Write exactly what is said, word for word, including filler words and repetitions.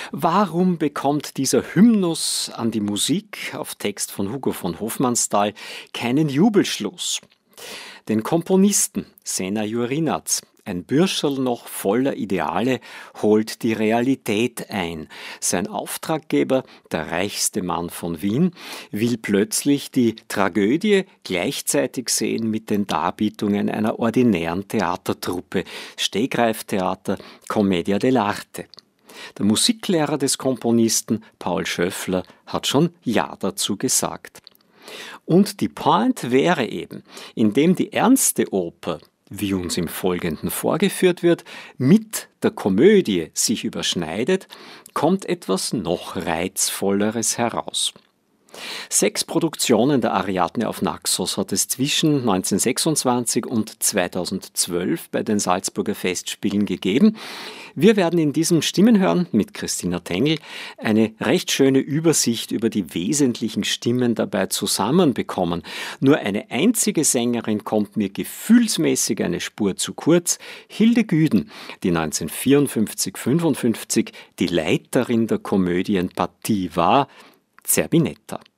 Warum bekommt dieser Hymnus an die Musik auf Text von Hugo von Hofmannsthal keinen Jubelschluss? Den Komponisten Sena Jurinaz, ein Bürscherl noch voller Ideale, holt die Realität ein. Sein Auftraggeber, der reichste Mann von Wien, will plötzlich die Tragödie gleichzeitig sehen mit den Darbietungen einer ordinären Theatertruppe, Stegreiftheater, Commedia dell'arte. Der Musiklehrer des Komponisten, Paul Schöffler, hat schon Ja dazu gesagt. Und die Pointe wäre eben, indem die ernste Oper, wie uns im Folgenden vorgeführt wird, mit der Komödie sich überschneidet, kommt etwas noch Reizvolleres heraus. Sechs Produktionen der Ariadne auf Naxos hat es zwischen neunzehnhundertsechsundzwanzig und zweitausendzwölf bei den Salzburger Festspielen gegeben. Wir werden in diesem Stimmenhören mit Christina Tengl eine recht schöne Übersicht über die wesentlichen Stimmen dabei zusammenbekommen. Nur eine einzige Sängerin kommt mir gefühlsmäßig eine Spur zu kurz, Hilde Güden, die neunzehnhundertvierundfünfzig fünfundfünfzig die Leiterin der Komödienpartie war, Zerbinetta.